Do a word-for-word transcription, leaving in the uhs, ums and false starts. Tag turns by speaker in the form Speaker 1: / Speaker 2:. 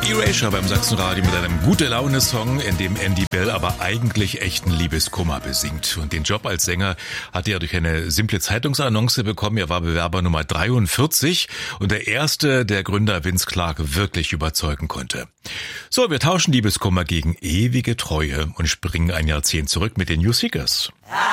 Speaker 1: Erasure beim Sachsenradio mit einem Gute-Laune-Song, in dem Andy Bell aber eigentlich echten Liebeskummer besingt. Und den Job als Sänger hatte er durch eine simple Zeitungsannonce bekommen. Er war Bewerber Nummer dreiundvierzig und der erste, der Gründer Vince Clarke wirklich überzeugen konnte. So, wir tauschen Liebeskummer gegen ewige Treue und springen ein Jahrzehnt zurück mit den New Seekers.